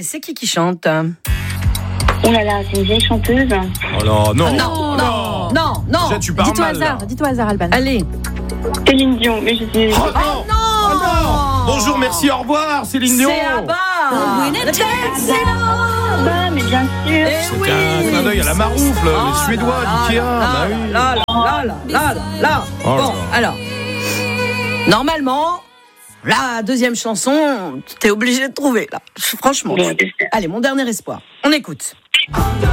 c'est qui chante? Oh là là, c'est une vieille chanteuse. Oh là, non. Non. Déjà, tu parles mal, là. Dis-toi hasard, Alban. Allez. Céline Dion, mais je sais. Oh non. Oh non. Bonjour, merci, au revoir, Céline Dion. C'est Abba. Ah, mais bien sûr. C'était un clin d'œil à la maroufle, les Suédois d'Ikea. Bah oui. Là. Oh là Bon, là. alors. Normalement, la deuxième chanson, t'es obligé de trouver, là. Franchement. Bon, j'espère. Allez, mon dernier espoir. On écoute.